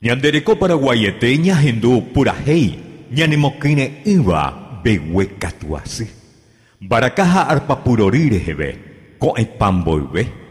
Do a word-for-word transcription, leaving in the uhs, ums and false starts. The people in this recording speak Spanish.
Ñandereko Paraguayete ñahendu purahéi ñanemokýre ýva begue katu asy. Mbarakaha arpapurori reheve ko'ẽpa mboyve.